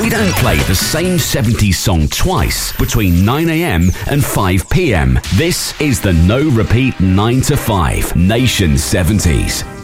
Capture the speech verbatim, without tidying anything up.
We don't play the same seventies song twice between nine a.m. and five p.m. This is the No Repeat nine to five Nation seventies.